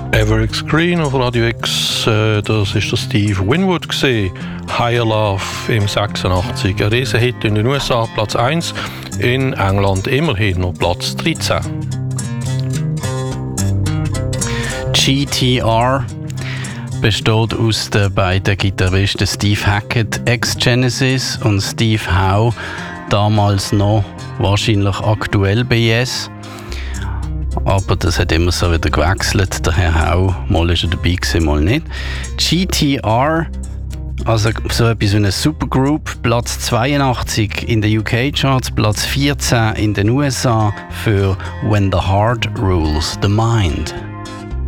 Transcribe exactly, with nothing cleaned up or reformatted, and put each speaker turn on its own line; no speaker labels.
Everex Green auf Radio X, äh, das ist der Steve Winwood gewesen. Higher Love im sechsundachtzig. Ein Riesenhit in den U S A, Platz eins. In England immerhin noch Platz dreizehn.
G T R besteht aus den beiden Gitarristen Steve Hackett, ex-Genesis, und Steve Howe, damals noch wahrscheinlich aktuell bei Yes. Aber das hat immer so wieder gewechselt. Der Herr Howe, mal ist er dabei gewesen, mal nicht. G T R, also so etwas wie eine Supergroup, Platz zweiundachtzig in den U K-Charts, Platz vierzehn in den U S A für When the Heart Rules the Mind.